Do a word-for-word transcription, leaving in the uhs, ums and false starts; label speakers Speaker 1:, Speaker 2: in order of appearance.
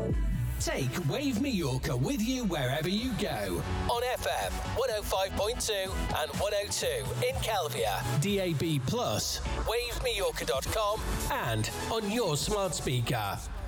Speaker 1: Take Wave Mallorca with you wherever you go. On F M, one oh five point two and one oh two in Kelvia. D A B plus, wave mallorca dot com and on your smart speaker.